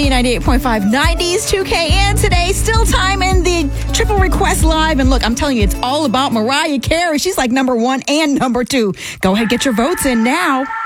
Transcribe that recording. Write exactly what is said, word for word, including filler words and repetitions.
B ninety-eight point five, nineties two K. And today, still time in the Triple Request Live. And look, I'm telling you, it's all about Mariah Carey. She's like number one and number two. Go ahead, get your votes in now.